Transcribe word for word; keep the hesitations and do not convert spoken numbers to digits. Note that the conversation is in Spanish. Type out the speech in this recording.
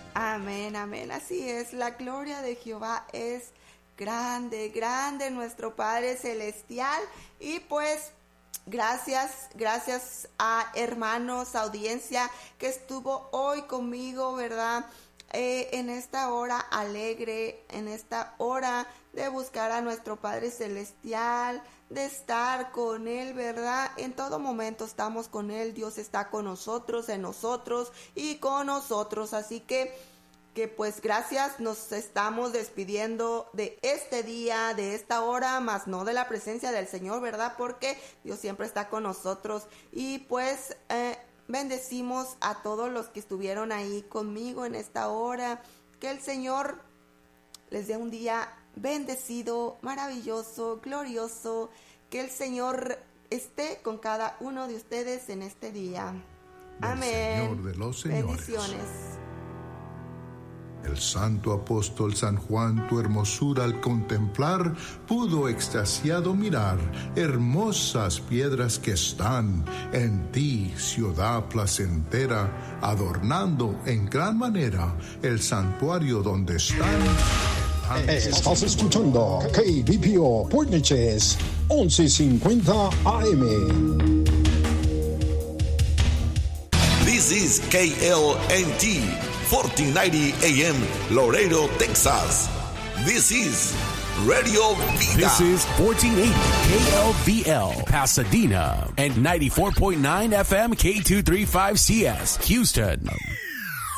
Amén, amén. Así es, la gloria de Jehová es grande, grande nuestro Padre Celestial. Y pues gracias, gracias a hermanos, audiencia que estuvo hoy conmigo, ¿verdad? Eh, en esta hora alegre, en esta hora de buscar a nuestro Padre Celestial, de estar con Él, ¿verdad? En todo momento estamos con Él, Dios está con nosotros, en nosotros y con nosotros, así que, que pues gracias, nos estamos despidiendo de este día, de esta hora, más no de la presencia del Señor, ¿verdad? Porque Dios siempre está con nosotros y pues eh, bendecimos a todos los que estuvieron ahí conmigo en esta hora, que el Señor les dé un día bendecido, maravilloso, glorioso, que el Señor esté con cada uno de ustedes en este día. Amén. Señor de los señores. Bendiciones. El santo apóstol San Juan, tu hermosura al contemplar, pudo extasiado mirar hermosas piedras que están en ti, ciudad placentera, adornando en gran manera el santuario donde están. Estás escuchando K B P O Port Neches once cincuenta A M. This is K L N T fourteen ninety A M Laredo, Texas. This is Radio Vida. This is fourteen eighty K L V L Pasadena and ninety-four point nine F M K two thirty-five C S Houston.